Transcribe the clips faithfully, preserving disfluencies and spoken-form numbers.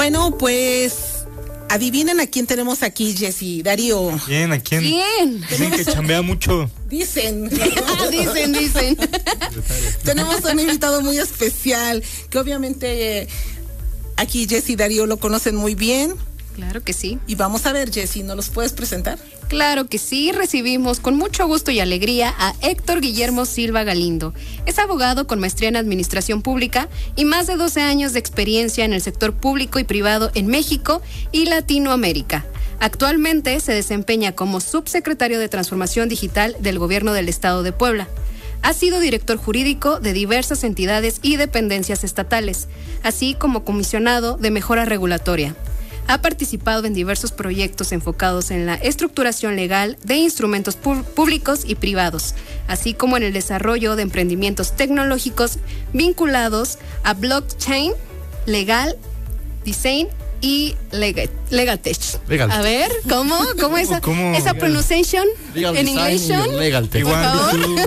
Bueno, pues adivinen a quién tenemos aquí, Jessy, Darío. ¿Quién? ¿A quién? ¿Quién? Dicen que chambea mucho. Dicen. dicen, dicen. Tenemos un invitado muy especial, que obviamente eh, aquí Jessy y Darío lo conocen muy bien. Claro que sí. Y vamos a ver, Jessy, ¿nos los puedes presentar? Claro que sí, recibimos con mucho gusto y alegría a Héctor Guillermo Silva Galindo. Es abogado con maestría en Administración Pública y más de doce años de experiencia en el sector público y privado en México y Latinoamérica. Actualmente se desempeña como subsecretario de Transformación Digital del Gobierno del Estado de Puebla. Ha sido director jurídico de diversas entidades y dependencias estatales, así como comisionado de mejora regulatoria. Ha participado en diversos proyectos enfocados en la estructuración legal de instrumentos públicos y privados, así como en el desarrollo de emprendimientos tecnológicos vinculados a blockchain, legal, design y legal, legal tech. Legal. A ver, ¿cómo? ¿Cómo esa, ¿Cómo? esa pronunciación Legal en design inglés? y legal tech. Igual.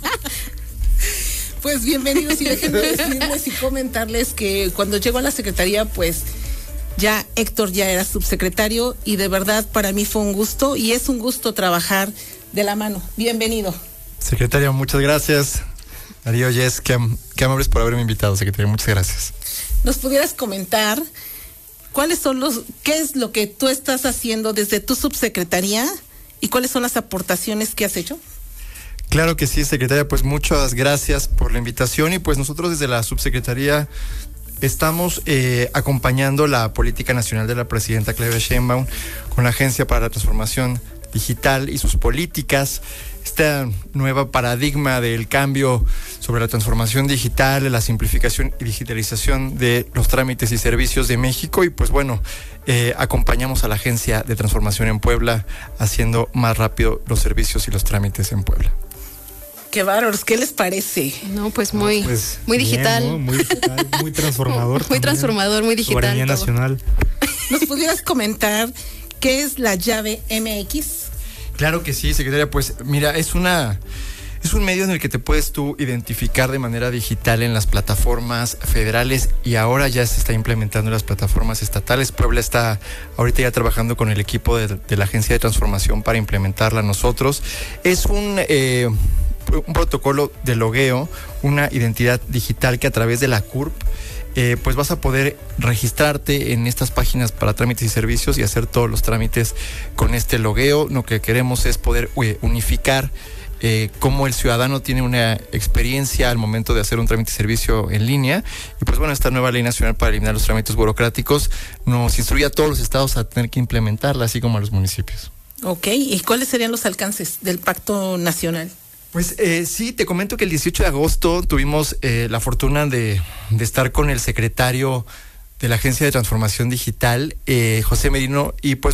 Pues bienvenidos y déjenme decirles y comentarles que cuando llego a la secretaría, pues ya Héctor ya era subsecretario y de verdad para mí fue un gusto y es un gusto trabajar de la mano. Bienvenido. Secretaria, muchas gracias. Darío, Jess, qué, qué amables por haberme invitado, secretaria, muchas gracias. ¿Nos pudieras comentar cuáles son los, qué es lo que tú estás haciendo desde tu subsecretaría y cuáles son las aportaciones que has hecho? Claro que sí, secretaria, pues muchas gracias por la invitación y pues nosotros desde la subsecretaría estamos eh, acompañando la política nacional de la presidenta Claudia Sheinbaum con la Agencia para la Transformación Digital y sus políticas, esta nueva paradigma del cambio sobre la transformación digital, la simplificación y digitalización de los trámites y servicios de México y pues bueno, eh, acompañamos a la Agencia de Transformación en Puebla haciendo más rápido los servicios y los trámites en Puebla. Qué bárbaros, ¿qué les parece? No, pues muy, Pues, muy bien, digital. ¿no? Muy digital, muy transformador. Muy también. transformador, muy digital. Soberanía todo. nacional. ¿Nos pudieras comentar qué es la llave M X? Claro que sí, secretaria, pues mira, es una es un medio en el que te puedes tú identificar de manera digital en las plataformas federales y ahora ya se está implementando en las plataformas estatales. Puebla está ahorita ya trabajando con el equipo de, de la Agencia de Transformación para implementarla nosotros. Es un eh, un protocolo de logueo, una identidad digital que a través de la C U R P Eh, pues vas a poder registrarte en estas páginas para trámites y servicios y hacer todos los trámites con este logueo. Lo que queremos es poder eh, unificar eh, cómo el ciudadano tiene una experiencia al momento de hacer un trámite y servicio en línea. Y pues bueno, esta nueva ley nacional para eliminar los trámites burocráticos nos instruye a todos los estados a tener que implementarla, así como a los municipios. Ok, ¿y cuáles serían los alcances del Pacto Nacional? Pues eh, sí, te comento que el dieciocho de agosto tuvimos eh, la fortuna de, de estar con el secretario de la Agencia de Transformación Digital, eh, José Merino, y pues